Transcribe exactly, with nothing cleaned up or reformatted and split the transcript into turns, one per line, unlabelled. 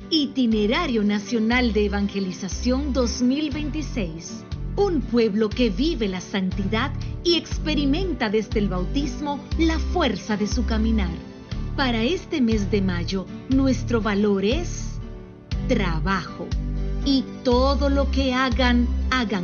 Itinerario Nacional de Evangelización dos mil veintiséis. Un pueblo que vive la santidad y experimenta desde el bautismo la fuerza de su caminar. Para este mes de mayo, nuestro valor es trabajo. Y todo lo que hagan, hagan